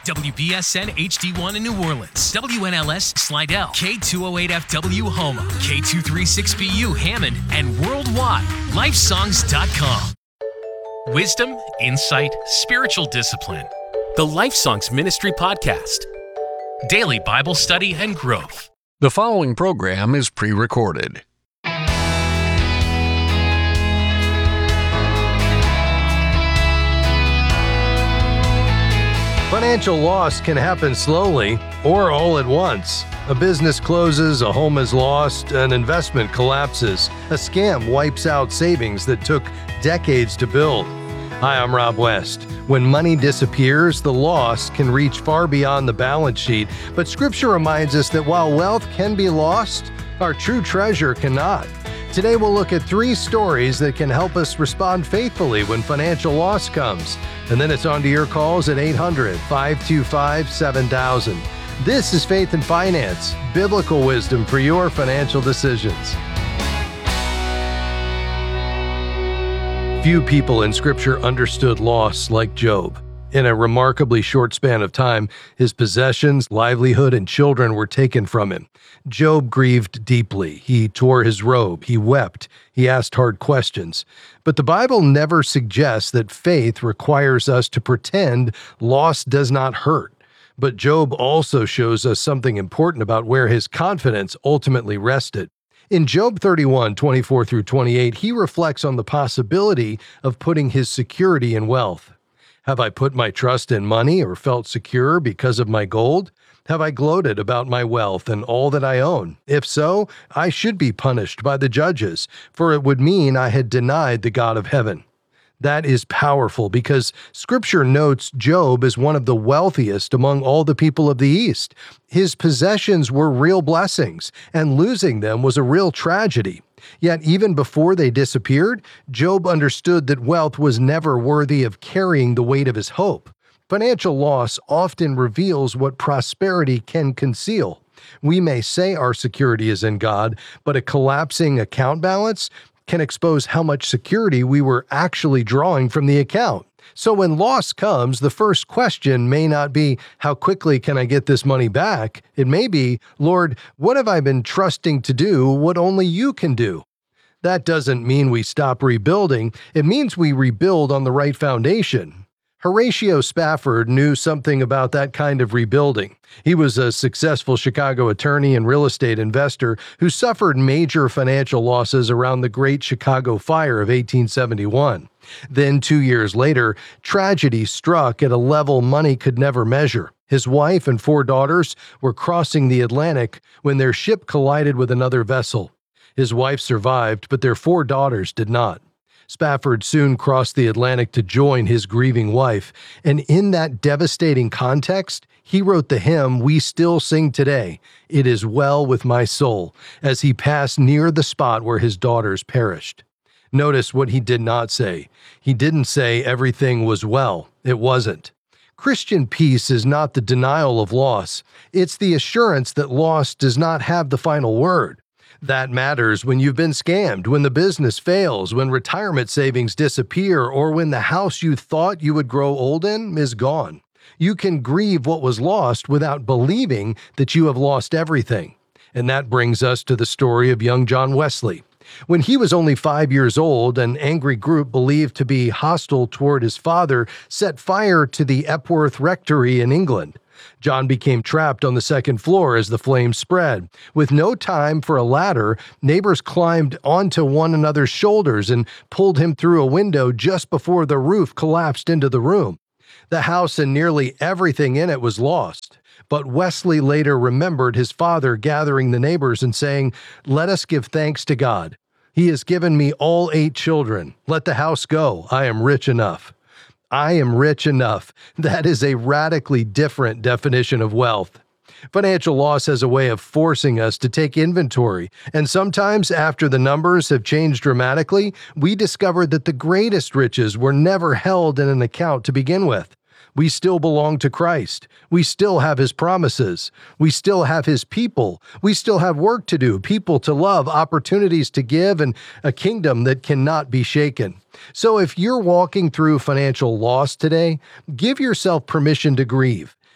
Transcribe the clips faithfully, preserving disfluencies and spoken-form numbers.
W B S N H D one in New Orleans, W N L S Slidell, K two oh eight F W Houma, K two thirty-six B U Hammond, and worldwide, lifesongs dot com. Wisdom, insight, spiritual discipline. The Lifesongs Ministry Podcast. Daily Bible study and growth. The following program is pre-recorded. Financial loss can happen slowly or all at once. A business closes, a home is lost, an investment collapses, a scam wipes out savings that took decades to build. Hi, I'm Rob West. When money disappears, the loss can reach far beyond the balance sheet, but Scripture reminds us that while wealth can be lost, our true treasure cannot. Today we'll look at three stories that can help us respond faithfully when financial loss comes. And then it's on to your calls at eight hundred, five two five, seven thousand. This is Faith and Finance, biblical wisdom for your financial decisions. Few people in Scripture understood loss like Job. In a remarkably short span of time, his possessions, livelihood, and children were taken from him. Job grieved deeply. He tore his robe. He wept. He asked hard questions. But the Bible never suggests that faith requires us to pretend loss does not hurt. But Job also shows us something important about where his confidence ultimately rested. In Job thirty-one, twenty-four through twenty-eight, he reflects on the possibility of putting his security in wealth. Have I put my trust in money or felt secure because of my gold? Have I gloated about my wealth and all that I own? If so, I should be punished by the judges, for it would mean I had denied the God of heaven. That is powerful because Scripture notes Job as one of the wealthiest among all the people of the East. His possessions were real blessings, and losing them was a real tragedy. Yet even before they disappeared, Job understood that wealth was never worthy of carrying the weight of his hope. Financial loss often reveals what prosperity can conceal. We may say our security is in God, but a collapsing account balance can expose how much security we were actually drawing from the account. So when loss comes, the first question may not be, how quickly can I get this money back? It may be, Lord, what have I been trusting to do what only you can do? That doesn't mean we stop rebuilding. It means we rebuild on the right foundation. Horatio Spafford knew something about that kind of rebuilding. He was a successful Chicago attorney and real estate investor who suffered major financial losses around the Great Chicago Fire of eighteen seventy-one. Then, two years later, tragedy struck at a level money could never measure. His wife and four daughters were crossing the Atlantic when their ship collided with another vessel. His wife survived, but their four daughters did not. Spafford soon crossed the Atlantic to join his grieving wife, and in that devastating context, he wrote the hymn we still sing today, "It is well with my soul," as he passed near the spot where his daughters perished. Notice what he did not say. He didn't say everything was well. It wasn't. Christian peace is not the denial of loss. It's the assurance that loss does not have the final word. That matters when you've been scammed, when the business fails, when retirement savings disappear, or when the house you thought you would grow old in is gone. You can grieve what was lost without believing that you have lost everything. And that brings us to the story of young John Wesley. When he was only five years old, an angry group believed to be hostile toward his father set fire to the Epworth Rectory in England. John became trapped on the second floor as the flames spread. With no time for a ladder, neighbors climbed onto one another's shoulders and pulled him through a window just before the roof collapsed into the room. The house and nearly everything in it was lost. But Wesley later remembered his father gathering the neighbors and saying, "Let us give thanks to God. He has given me all eight children. Let the house go. I am rich enough." I am rich enough. That is a radically different definition of wealth. Financial loss has a way of forcing us to take inventory, and sometimes after the numbers have changed dramatically, we discover that the greatest riches were never held in an account to begin with. We still belong to Christ. We still have His promises. We still have His people. We still have work to do, people to love, opportunities to give, and a kingdom that cannot be shaken. So if you're walking through financial loss today, give yourself permission to grieve.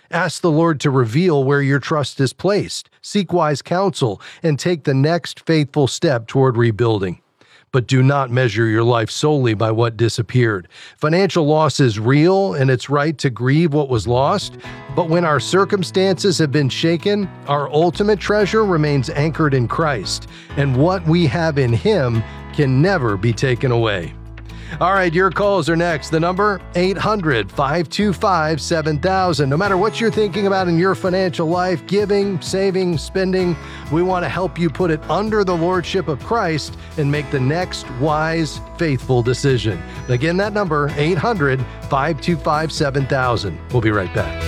Ask the Lord to reveal where your trust is placed. Seek wise counsel and take the next faithful step toward rebuilding. But do not measure your life solely by what disappeared. Financial loss is real, and it's right to grieve what was lost. But when our circumstances have been shaken, our ultimate treasure remains anchored in Christ, and what we have in Him can never be taken away. All right, your calls are next. The number, eight hundred, five two five, seven thousand. No matter what you're thinking about in your financial life, giving, saving, spending, we want to help you put it under the lordship of Christ and make the next wise, faithful decision. Again, that number, eight hundred, five two five, seven thousand. We'll be right back.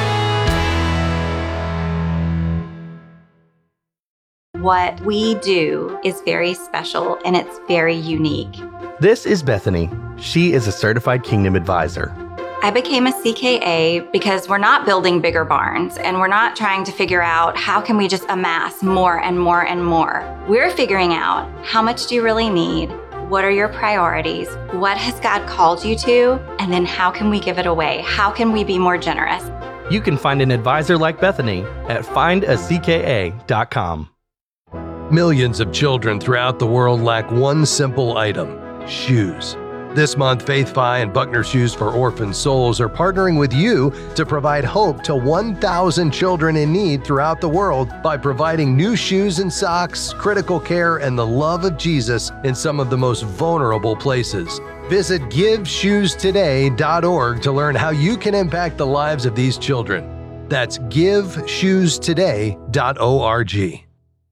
What we do is very special and it's very unique. This is Bethany. She is a certified Kingdom advisor. I became a C K A because we're not building bigger barns and we're not trying to figure out how can we just amass more and more and more. We're figuring out how much do you really need? What are your priorities? What has God called you to? And then how can we give it away? How can we be more generous? You can find an advisor like Bethany at find a c k a dot com. Millions of children throughout the world lack one simple item: shoes. This month, Faith Fi and Buckner Shoes for Orphan Souls are partnering with you to provide hope to one thousand children in need throughout the world by providing new shoes and socks, critical care, and the love of Jesus in some of the most vulnerable places. Visit give shoes today dot org to learn how you can impact the lives of these children. That's give shoes today dot org.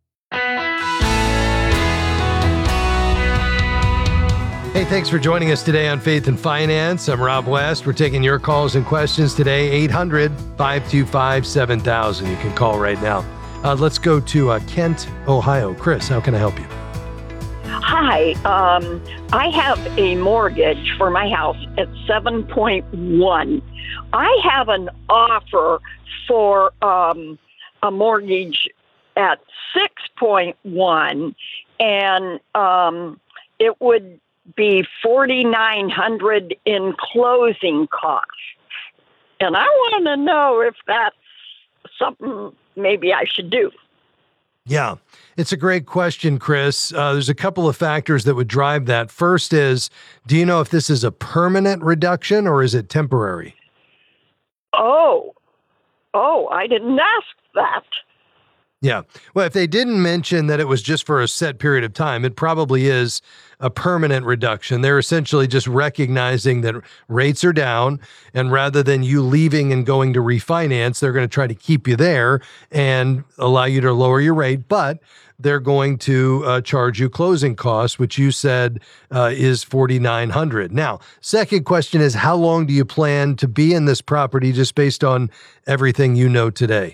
Hey, thanks for joining us today on Faith and Finance. I'm Rob West. We're taking your calls and questions today, eight hundred, five two five, seven thousand. You can call right now. Uh, let's go to uh, Kent, Ohio. Chris, how can I help you? Hi. Um, I have a mortgage for my house at seven point one. I have an offer for um, a mortgage at six point one, and um, it would be forty-nine hundred dollars in closing costs. And I want to know if that's something maybe I should do. Yeah, it's a great question, Chris. Uh, there's a couple of factors that would drive that. First is, do you know if this is a permanent reduction or is it temporary? Oh, oh, I didn't ask that. Yeah. Well, if they didn't mention that it was just for a set period of time, it probably is a permanent reduction. They're essentially just recognizing that rates are down, and rather than you leaving and going to refinance, they're going to try to keep you there and allow you to lower your rate, but they're going to uh, charge you closing costs, which you said uh, is forty-nine hundred dollars. Now, second question is, how long do you plan to be in this property just based on everything you know today?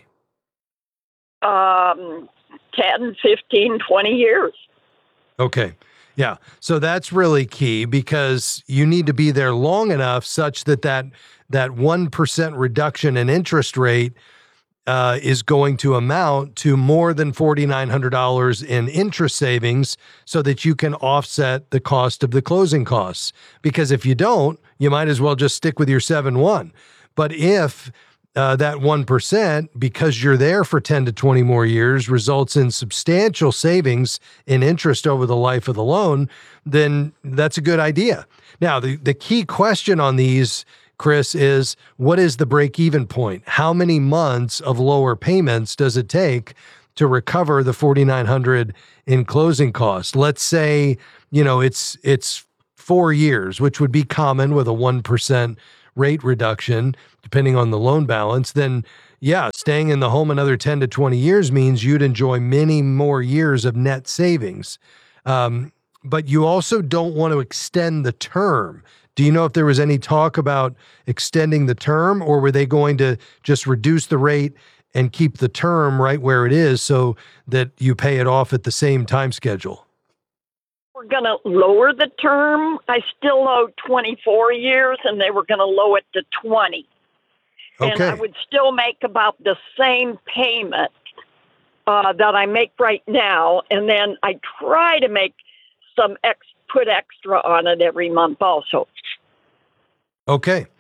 Um, ten, fifteen, twenty years. Okay. Yeah. So that's really key because you need to be there long enough such that that, that one percent reduction in interest rate uh, is going to amount to more than forty-nine hundred dollars in interest savings so that you can offset the cost of the closing costs. Because if you don't, you might as well just stick with your seven one. But if Uh, that one percent, because you're there for ten to twenty more years, results in substantial savings in interest over the life of the loan, then that's a good idea. Now, the, the key question on these, Chris, is what is the break-even point? How many months of lower payments does it take to recover the forty-nine hundred dollars in closing costs? Let's say, you know, it's it's four years, which would be common with a one percent rate reduction, depending on the loan balance, then yeah, staying in the home another ten to twenty years means you'd enjoy many more years of net savings. Um, but you also don't want to extend the term. Do you know if there was any talk about extending the term, or were they going to just reduce the rate and keep the term right where it is so that you pay it off at the same time schedule? We're going to lower the term. I still owe twenty-four years, and they were going to lower it to twenty. Okay. And I would still make about the same payment uh, that I make right now, and then I try to make some ex put extra on it every month also. Okay.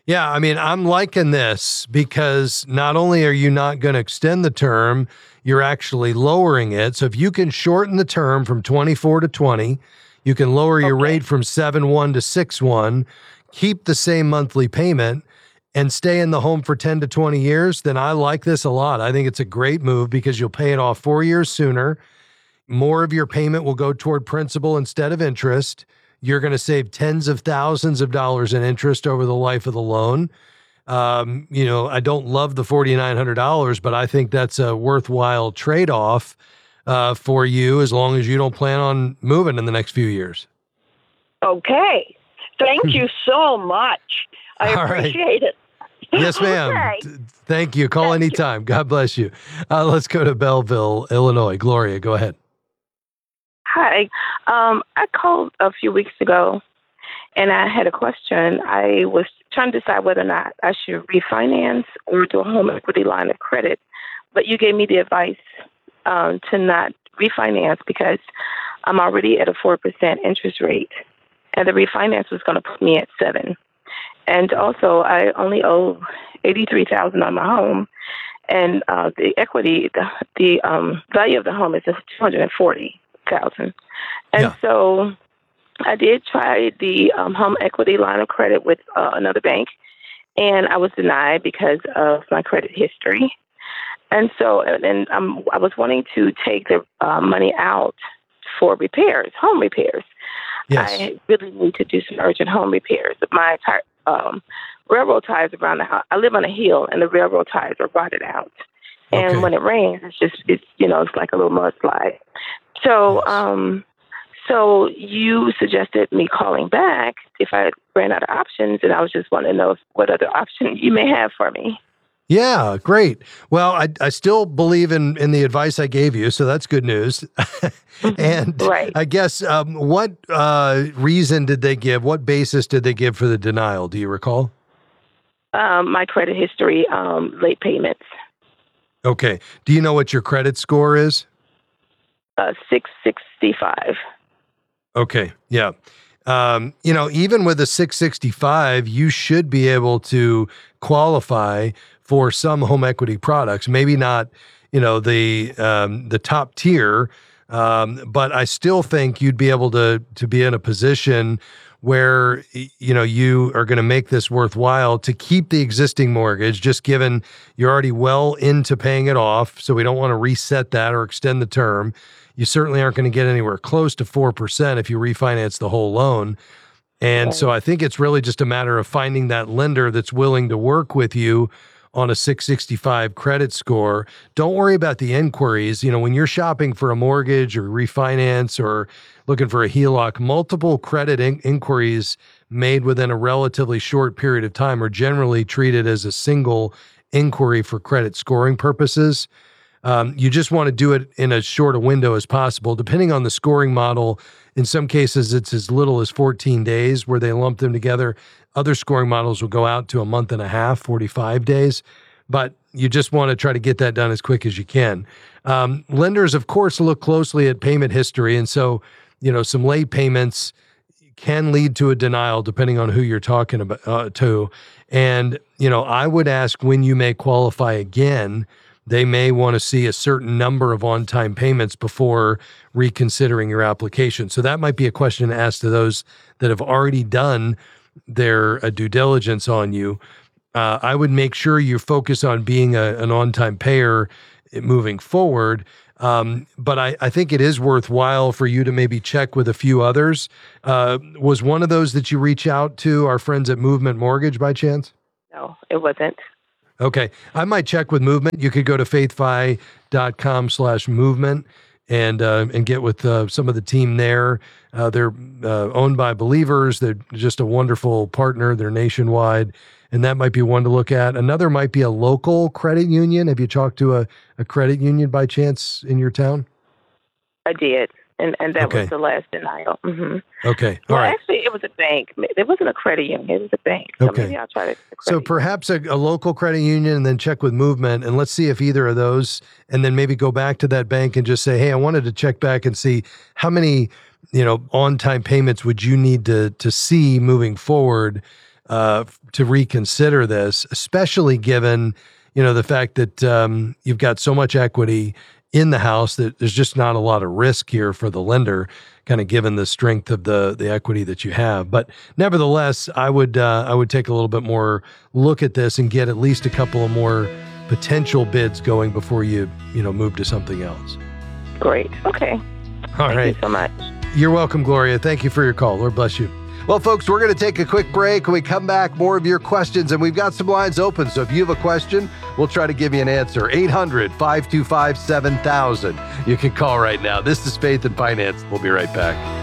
Yeah, I mean, I'm liking this because not only are you not going to extend the term, you're actually lowering it. So if you can shorten the term from twenty-four to twenty, you can lower your Okay. rate from seven one to six one, keep the same monthly payment, and stay in the home for ten to twenty years, then I like this a lot. I think it's a great move because you'll pay it off four years sooner. More of your payment will go toward principal instead of interest. You're going to save tens of thousands of dollars in interest over the life of the loan. Um, you know, I don't love the four thousand nine hundred dollars, but I think that's a worthwhile trade-off uh, for you as long as you don't plan on moving in the next few years. Okay. Thank you so much. I All right. appreciate it. Yes, ma'am. Okay. Th- Thank you. Call Thank you. anytime. God bless you. Uh, let's go to Belleville, Illinois. Gloria, go ahead. Hi. Um, I called a few weeks ago and I had a question. I was trying to decide whether or not I should refinance or do a home equity line of credit. But you gave me the advice um, to not refinance because I'm already at a four percent interest rate. And the refinance was going to put me at seven. And also, I only owe eighty-three thousand dollars on my home. And uh, the equity, the, the um, value of the home is two hundred forty thousand dollars. And Yeah. so I did try the um, home equity line of credit with uh, another bank, and I was denied because of my credit history. And so, and um, I was wanting to take the uh, money out for repairs, home repairs. Yes. I really need to do some urgent home repairs. My tire, um, railroad ties around the house. I live on a hill, and the railroad ties are rotted out. And Okay. when it rains, it's just it's you know it's like a little mudslide. So, Yes. um, so you suggested me calling back if I ran out of options, and I was just wanting to know if, what other option you may have for me. Yeah, great. Well, I, I still believe in, in the advice I gave you, so that's good news. And Right. I guess um, what uh, reason did they give? What basis did they give for the denial? Do you recall? Um, my credit history, um, late payments, Okay. Do you know what your credit score is? uh, six sixty-five. Okay. Yeah. Um, you know, even with a six sixty-five, you should be able to qualify for some home equity products. Maybe not, you know, the um, the top tier, um, but I still think you'd be able to to be in a position where y- you know you are going to make this worthwhile to keep the existing mortgage, just given you're already well into paying it off. So we don't want to reset that or extend the term. You certainly aren't going to get anywhere close to four percent if you refinance the whole loan. And so I think it's really just a matter of finding that lender that's willing to work with you on a six sixty-five credit score. Don't worry about the inquiries. You know, when you're shopping for a mortgage or refinance or looking for a H E L O C, multiple credit in- inquiries made within a relatively short period of time are generally treated as a single inquiry for credit scoring purposes. Um, you just want to do it in as short a window as possible. Depending on the scoring model, in some cases, it's as little as fourteen days where they lump them together. Other scoring models will go out to a month and a half, forty-five days. But you just want to try to get that done as quick as you can. Um, lenders, of course, look closely at payment history. And so, you know, some late payments can lead to a denial depending on who you're talking about uh, to. And, you know, I would ask when you may qualify again. They may want to see a certain number of on-time payments before reconsidering your application. So that might be a question to ask to those that have already done their uh, due diligence on you. Uh, I would make sure you focus on being a, an on-time payer moving forward. Um, but I, I think it is worthwhile for you to maybe check with a few others. Uh, was one of those that you reach out to our friends at Movement Mortgage by chance? No, it wasn't. Okay. I might check with Movement. You could go to faithfi.com slash movement and uh, and get with uh, some of the team there. Uh, they're uh, owned by believers. They're just a wonderful partner. They're nationwide. And that might be one to look at. Another might be a local credit union. Have you talked to a, a credit union by chance in your town? I did. And and that Okay. was the last denial. hmm Okay. All Well, right. actually, it was a bank. It wasn't a credit union. It was a bank. So Okay. maybe I'll try to. So perhaps a, a local credit union and then check with Movement and let's see if either of those, and then maybe go back to that bank and just say, hey, I wanted to check back and see how many, you know, on-time payments would you need to to see moving forward uh, to reconsider this, especially given, you know, the fact that um, you've got so much equity in the house that there's just not a lot of risk here for the lender, kind of given the strength of the the equity that you have. But nevertheless, I would uh, I would take a little bit more look at this and get at least a couple of more potential bids going before you you know move to something else. Great. Okay. All Thank right. you so much. You're welcome, Gloria. Thank you for your call. Lord bless you. Well, folks, we're going to take a quick break. When we come back, more of your questions, and we've got some lines open. So if you have a question, we'll try to give you an answer. eight hundred, five two five, seven thousand. You can call right now. This is Faith and Finance. We'll be right back.